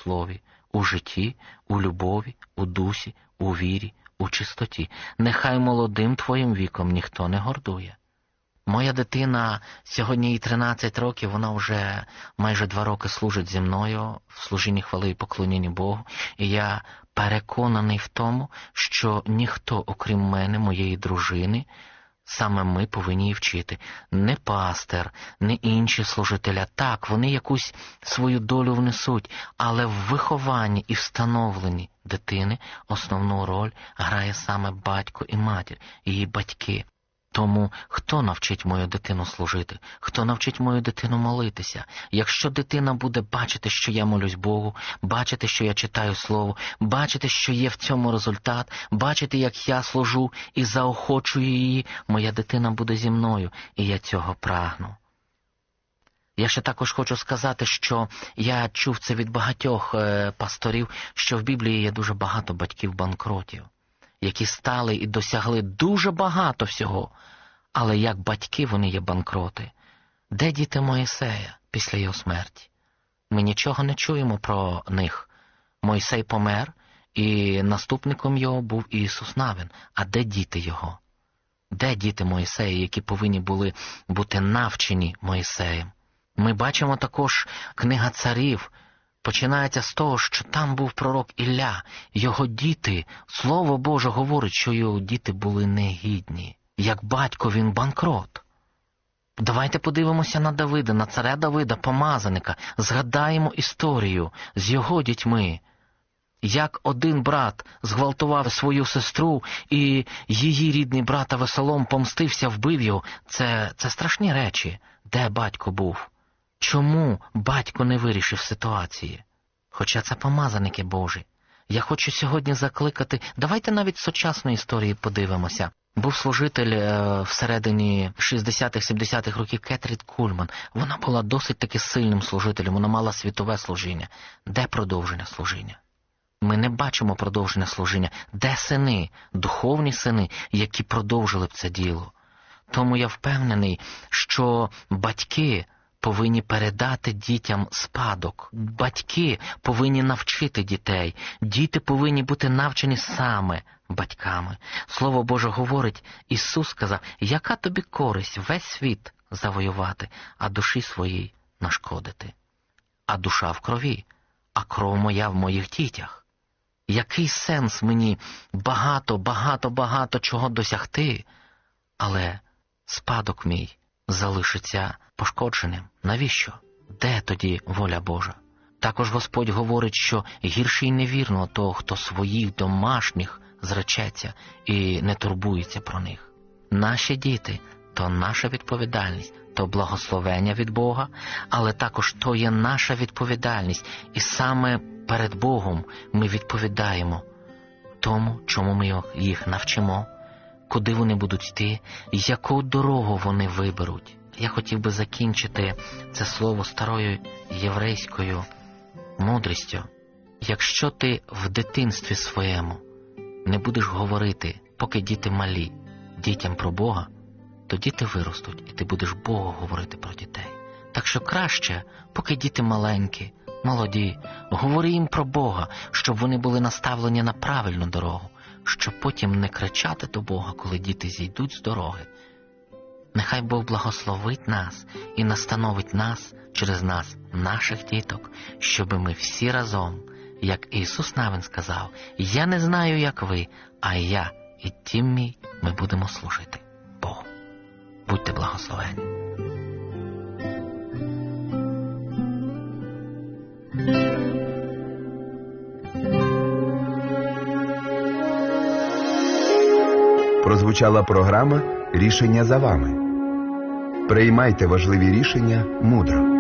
слові, у житті, у любові, у дусі, у вірі, у чистоті. Нехай молодим твоїм віком ніхто не гордує. Моя дитина, сьогодні їй 13 років, вона вже майже 2 роки служить зі мною в служінні хвали і поклонінні Богу. І я переконаний в тому, що ніхто, окрім мене, моєї дружини, саме ми повинні її вчити. Не пастир, не інші служителя. Так, вони якусь свою долю внесуть, але в вихованні і встановленні дитини основну роль грає саме батько і матір, її батьки. Тому хто навчить мою дитину служити? Хто навчить мою дитину молитися? Якщо дитина буде бачити, що я молюсь Богу, бачити, що я читаю Слово, бачити, що є в цьому результат, бачити, як я служу і заохочую її, моя дитина буде зі мною, і я цього прагну. Я ще також хочу сказати, що я чув це від багатьох пасторів, що в Біблії є дуже багато батьків-банкротів, які стали і досягли дуже багато всього, але як батьки вони є банкроти. Де діти Моїсея після його смерті? Ми нічого не чуємо про них. Мойсей помер, і наступником його був Ісус Навин. А де діти його? Де діти Моїсея, які повинні були бути навчені Моїсеєм? Ми бачимо також книга царів, починається з того, що там був пророк Ілля. Його діти, Слово Боже говорить, що його діти були негідні. Як батько він банкрот. Давайте подивимося на Давида, на царя Давида, помазаника. Згадаємо історію з його дітьми. Як один брат зґвалтував свою сестру, і її рідний брат Авесолом помстився, вбив його. Це страшні речі. Де батько був? Чому батько не вирішив ситуації? Хоча це помазаники Божі. Я хочу сьогодні закликати, давайте навіть сучасної історії подивимося. Був служитель всередині 60-х, 70-х років Кетрін Кульман. Вона була досить таки сильним служителем, вона мала світове служіння. Де продовження служіння? Ми не бачимо продовження служіння. Де сини, духовні сини, які продовжили б це діло? Тому я впевнений, що батьки повинні передати дітям спадок. Батьки повинні навчити дітей. Діти повинні бути навчені саме батьками. Слово Боже говорить, Ісус сказав, яка тобі користь весь світ завоювати, а душі своїй нашкодити? А душа в крові, а кров моя в моїх дітях. Який сенс мені багато чого досягти, але спадок мій залишиться пошкодженим? Навіщо? Де тоді воля Божа? Також Господь говорить, що гірше й невірно того, хто своїх домашніх зречеться і не турбується про них. Наші діти – то наша відповідальність, то благословення від Бога, але також то є наша відповідальність. І саме перед Богом ми відповідаємо тому, чому ми їх навчимо, куди вони будуть йти, яку дорогу вони виберуть. Я хотів би закінчити це слово старою єврейською мудрістю. Якщо ти в дитинстві своєму не будеш говорити, поки діти малі, дітям про Бога, то діти виростуть, і ти будеш Богу говорити про дітей. Так що краще, поки діти маленькі, молоді, говори їм про Бога, щоб вони були наставлені на правильну дорогу, щоб потім не кричати до Бога, коли діти зійдуть з дороги. Нехай Бог благословить нас і настановить нас через нас, наших діток, щоб ми всі разом, як Ісус Навин сказав, «Я не знаю, як ви, а я і тім мій, ми будемо служити Богу». Будьте благословені. Прозвучала програма «Рішення за вами». Приймайте важливі рішення мудро.